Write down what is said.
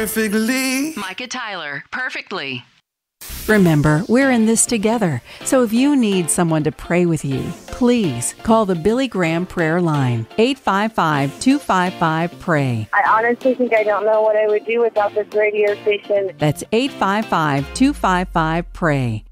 perfectly. Micah Tyler, Perfectly. Remember, we're in this together. So if you need someone to pray with you, please call the Billy Graham Prayer Line, 855-255-PRAY. I honestly think I don't know what I would do without this radio station. That's 855-255-PRAY.